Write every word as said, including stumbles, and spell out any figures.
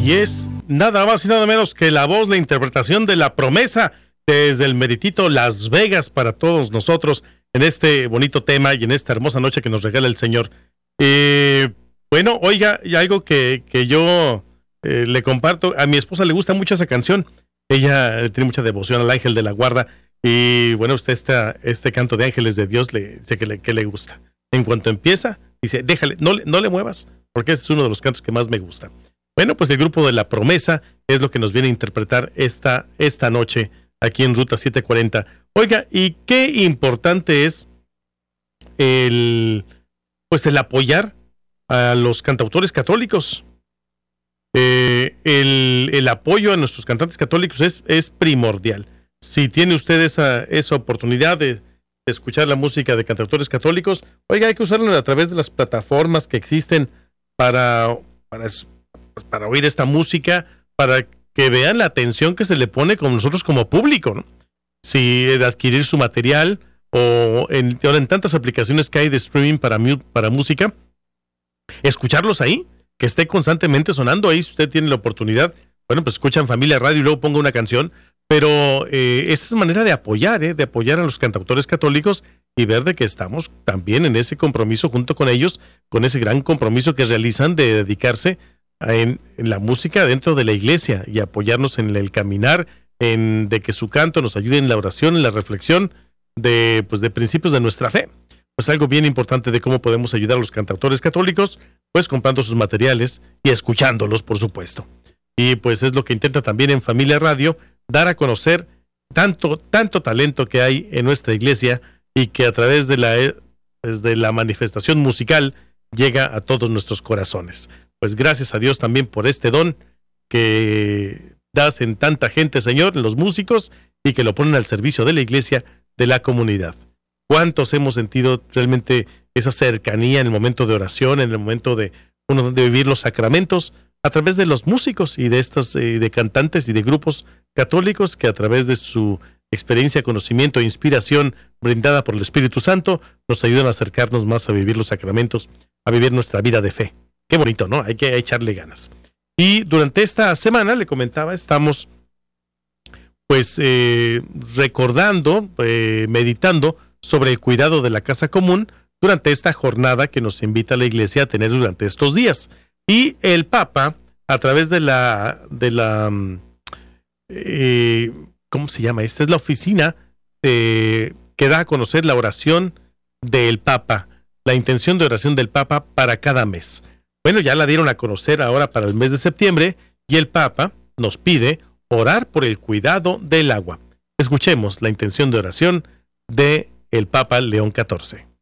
Y es nada más y nada menos que la voz, la interpretación de La Promesa desde el meritito Las Vegas para todos nosotros en este bonito tema y en esta hermosa noche que nos regala el Señor. Eh, bueno, oiga, y algo que, que yo eh, le comparto, a mi esposa le gusta mucho esa canción. Ella eh, tiene mucha devoción al ángel de la guarda y bueno, usted está, este canto de ángeles de Dios le dice que le, que le gusta. En cuanto empieza, dice, déjale, no, no le muevas, porque este es uno de los cantos que más me gusta. Bueno, pues el grupo de La Promesa es lo que nos viene a interpretar esta, esta noche aquí en Ruta setecientos cuarenta. Oiga, y qué importante es el, pues el apoyar a los cantautores católicos. Eh, el, el apoyo a nuestros cantantes católicos es, es primordial. Si tiene usted esa, esa oportunidad de, de escuchar la música de cantautores católicos, oiga, hay que usarlo a través de las plataformas que existen para... para para oír esta música, para que vean la atención que se le pone con nosotros como público, ¿no? Si de adquirir su material o en, en tantas aplicaciones que hay de streaming para, para música, escucharlos ahí, que esté constantemente sonando ahí, si usted tiene la oportunidad, bueno, pues escucha en Familia Radio y luego ponga una canción, pero eh, esa es manera de apoyar, ¿eh? de apoyar a los cantautores católicos y ver de que estamos también en ese compromiso junto con ellos, con ese gran compromiso que realizan de dedicarse En, en la música dentro de la iglesia y apoyarnos en el caminar, en de que su canto nos ayude en la oración, en la reflexión de, pues, de principios de nuestra fe. Pues algo bien importante de cómo podemos ayudar a los cantautores católicos, pues comprando sus materiales y escuchándolos, por supuesto. Y pues es lo que intenta también en Familia Radio, dar a conocer tanto, tanto talento que hay en nuestra iglesia y que a través de la, pues, de la manifestación musical llega a todos nuestros corazones. Pues gracias a Dios también por este don que das en tanta gente, Señor, en los músicos, y que lo ponen al servicio de la iglesia, de la comunidad. ¿Cuántos hemos sentido realmente esa cercanía en el momento de oración, en el momento de, uno, de vivir los sacramentos, a través de los músicos y de estos, eh, de cantantes y de grupos católicos que a través de su experiencia, conocimiento e inspiración brindada por el Espíritu Santo, nos ayudan a acercarnos más a vivir los sacramentos, a vivir nuestra vida de fe? Qué bonito, ¿no? Hay que echarle ganas. Y durante esta semana, le comentaba, estamos pues eh, recordando, eh, meditando sobre el cuidado de la casa común durante esta jornada que nos invita la Iglesia a tener durante estos días. Y el Papa, a través de la, de la eh, ¿cómo se llama? Esta es la oficina eh, que da a conocer la oración del Papa, la intención de oración del Papa para cada mes. Bueno, ya la dieron a conocer ahora para el mes de septiembre y el Papa nos pide orar por el cuidado del agua. Escuchemos la intención de oración de el Papa León catorce.